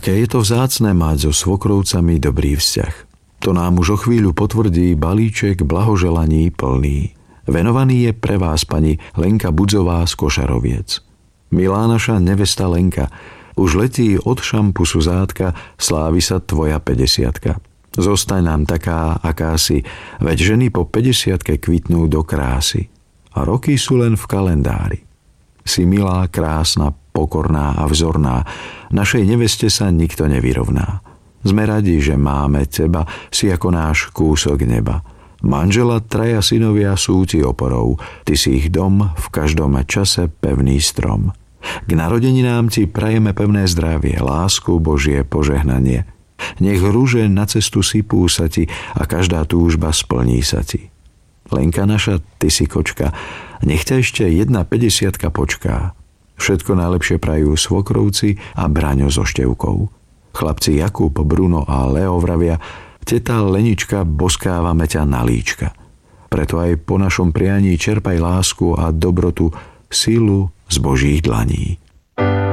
Aké je to vzácne mať so svokrovcami dobrý vzťah. To nám už o chvíľu potvrdí balíček blahoželaní plný. Venovaný je pre vás pani Lenka Budzová z Košaroviec. Milá naša nevesta Lenka, už letí od šampusu zátka, slávi sa tvoja 50-ka. Zostaň nám taká, aká si, veď ženy po 50-ke kvitnú do krásy. A roky sú len v kalendári. Si milá, krásna, pokorná a vzorná, našej neveste sa nikto nevyrovná. Sme radi, že máme teba, si ako náš kúsok neba. Manžela, traja synovia sú ti oporou, ty si ich dom, v každom čase pevný strom. K narodeninám ti prajeme pevné zdravie, lásku, Božie požehnanie. Nech rúže na cestu sypú sa ti a každá túžba splní sa ti. Lenka naša, ty si kočka, nech ťa ešte 1,50 počká. Všetko najlepšie prajú svokrovci a Braňo so Števkou. Chlapci Jakub, Bruno a Leo vravia, teta Lenička, boskávame ťa na líčka. Preto aj po našom prianí čerpaj lásku a dobrotu, silu z Božích dlaní.